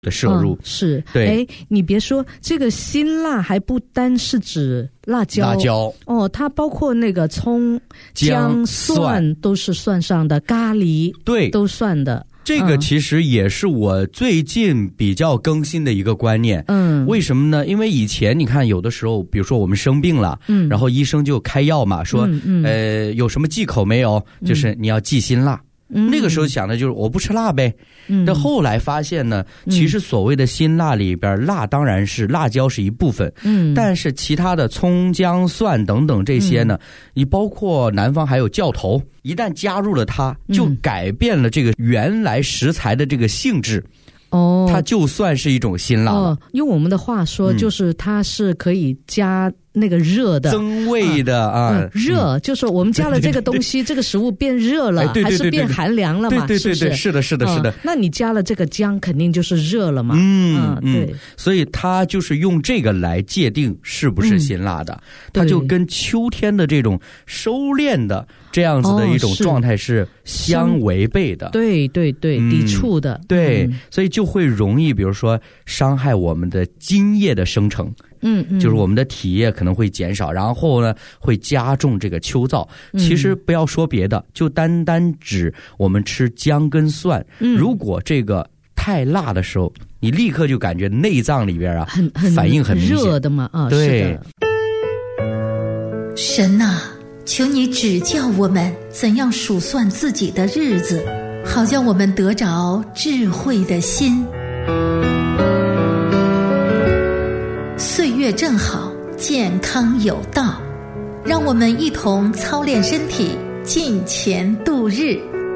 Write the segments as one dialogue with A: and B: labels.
A: 的摄入。
B: 是，
A: 对。
B: 你别说，这个辛辣还不单是指辣椒它包括那个葱、姜、蒜都是算上的，咖喱对都算的。这个其实也是我最近比较更新的一个观念。为什么呢？因为以前你看有的时候比如说我们生病了，然后医生就开药嘛，说有什么忌口没有，就是你要忌辛辣。那个时候想的就是我不吃辣呗。但后来发现呢，其实所谓的辛辣里边，辣当然是辣椒是一部分，但是其他的葱姜蒜等等这些呢，你包括南方还有酵头，一旦加入了它，就改变了这个原来食材的这个性质。它就算是一种辛辣了。用我们的话说，就是它是可以加那个热的增味的热，就是我们加了这个东西，这个食物变热了，还是变寒凉了嘛？对，是的，是的。那你加了这个姜，肯定就是热了嘛。对，所以它就是用这个来界定是不是辛辣的，它就跟秋天的这种收敛的这样子的一种状态是相违背的。对，抵触的。对，所以就会容易，比如说伤害我们的津液的生成。就是我们的体液可能会减少，然后呢会加重这个秋燥。其实不要说别的，就单单指我们吃姜跟蒜，如果这个太辣的时候，你立刻就感觉内脏里边很反应很明显，热的嘛对。
C: 神啊，求你指教我们怎样数算自己的日子，好叫我们得着智慧的心。岁月正好，健康有道，让我们一同操练身体，尽前度日。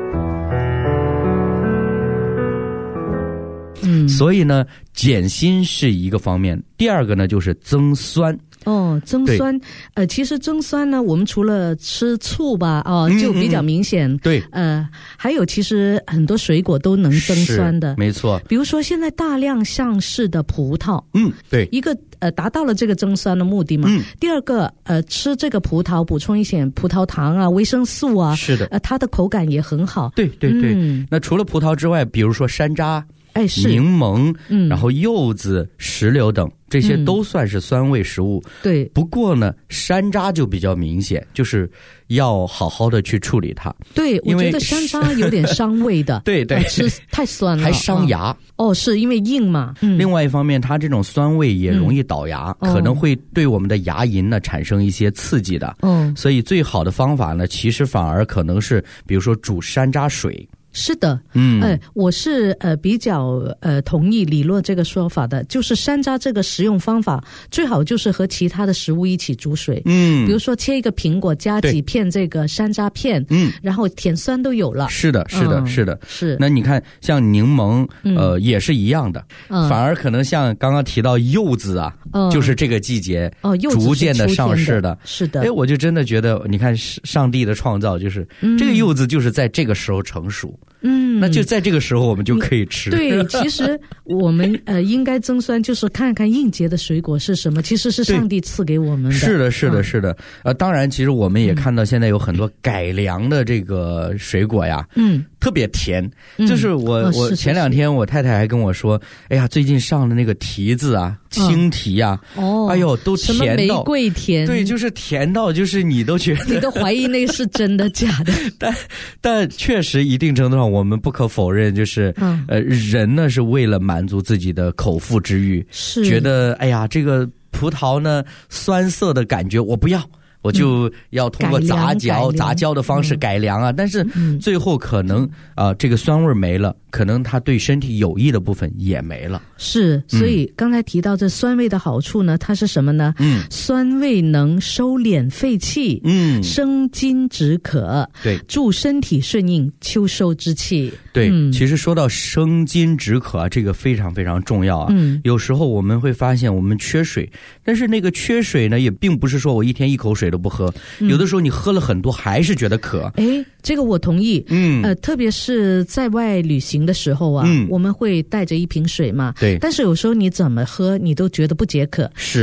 A: 所以呢，减辛是一个方面，第二个呢就是增酸。增酸，其实增酸呢，我们除了吃醋吧，就比较明显。对，还有其实很多水果都能增酸的，没错。比如说现在大量上市的葡萄，对，一个达到了这个增酸的目的嘛。第二个，吃这个葡萄补充一些葡萄糖啊、维生素啊，是的，它的口感也很好。对。那除了葡萄之外，比如说山楂。柠檬，然后柚子、石榴等，这些都算是酸味食物。对，不过呢，山楂就比较明显，就是要好好的去处理它。对，我觉得山楂有点伤胃的。对，吃太酸了，还伤牙。是因为硬嘛。另外一方面，它这种酸味也容易倒牙，可能会对我们的牙龈呢产生一些刺激的。所以最好的方法呢，其实反而可能是，比如说煮山楂水。是的，我是比较同意李洛这个说法的，就是山楂这个食用方法最好就是和其他的食物一起煮水，比如说切一个苹果加几片这个山楂片，然后甜酸都有了。是的。是。那你看像柠檬也是一样的，反而可能像刚刚提到柚子啊，就是这个季节逐渐的上市的。是的。我就真的觉得你看上帝的创造就是这个柚子就是在这个时候成熟。那就在这个时候我们就可以吃。对，其实我们应该增酸，就是看看应节的水果是什么，其实是上帝赐给我们的。是的。当然，其实我们也看到现在有很多改良的这个水果呀，特别甜。就是我前两天我太太还跟我说，哎呀，最近上的那个提子啊，青提啊，哎呦，都甜到什么玫瑰甜。对，就是甜到就是你都觉得你都怀疑那个是真的假的。但确实一定程度上我们不可否认，就是人呢是为了满足自己的口腹之欲，是觉得哎呀这个葡萄呢酸涩的感觉我不要，我就要通过杂交的方式改良啊，但是最后可能这个酸味没了，可能它对身体有益的部分也没了。是，所以刚才提到这酸味的好处呢，它是什么呢？酸味能收敛肺气，生津止渴，对，助身体顺应秋收之气。对，其实说到生津止渴啊，这个非常非常重要啊。有时候我们会发现我们缺水，但是那个缺水呢，也并不是说我一天一口水都不喝，有的时候你喝了很多还是觉得渴。这个我同意。特别是在外旅行的时候啊，我们会带着一瓶水嘛。对。但是有时候你怎么喝你都觉得不解渴。是。但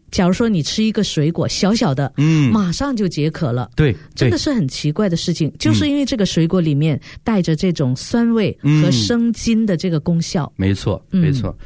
B: 假如说你吃一个水果小小的，马上就解渴了。
A: 对，
B: 真的是很奇怪的事情，就是因为这个水果里面带着这种酸味和生津的这个功效。
A: 没错，没错。